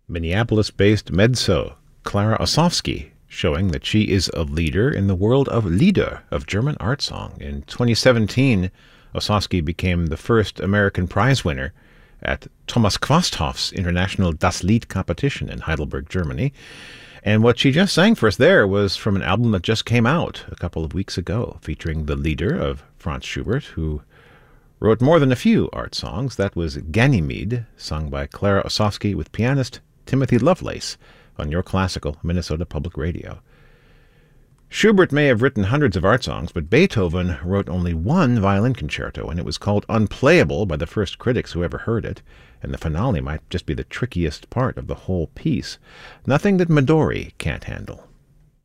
Minneapolis-based mezzo Klara Ossowski, showing that she is a leader in the world of Lieder, of German art song. In 2017, Ossowski became the first American prize winner at Thomas Quasthoff's International Das Lied competition in Heidelberg, Germany. And what she just sang for us there was from an album that just came out a couple of weeks ago, featuring the leader of Franz Schubert, who wrote more than a few art songs. That was Ganymede, sung by Klara Ossowski with pianist Timothy Lovelace on Your Classical Minnesota Public Radio. Schubert may have written hundreds of art songs, but Beethoven wrote only one violin concerto, and it was called unplayable by the first critics who ever heard it, and the finale might just be the trickiest part of the whole piece. Nothing that Midori can't handle.